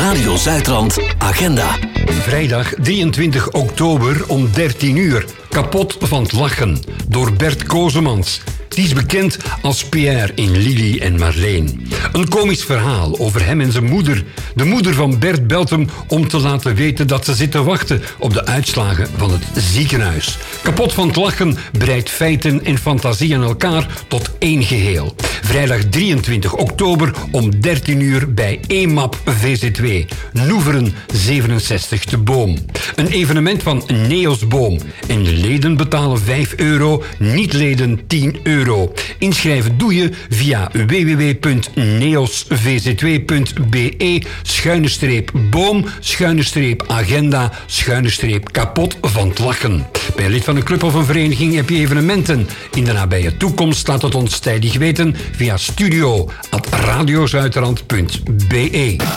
Radio Zuidrand Agenda. Vrijdag 23 oktober om 13 uur. Kapot van het lachen door Bert Kozemans. Die is bekend als Pierre in Lili en Marleen. Een komisch verhaal over hem en zijn moeder. De moeder van Bert belt hem om te laten weten dat ze zit te wachten op de uitslagen van het ziekenhuis. Kapot van het lachen breidt feiten en fantasie aan elkaar tot één geheel. Vrijdag 23 oktober om 13 uur bij EMAP VZ2. Noeveren 67 de Boom. Een evenement van Neos Boom. En leden betalen €5, niet-leden €10. Inschrijven doe je via www.neos-boom-agenda-kapot van het lachen. Bij lid van een club of een vereniging heb je evenementen. In de nabije toekomst laat het ons tijdig weten via studio@radiozuiderland.be.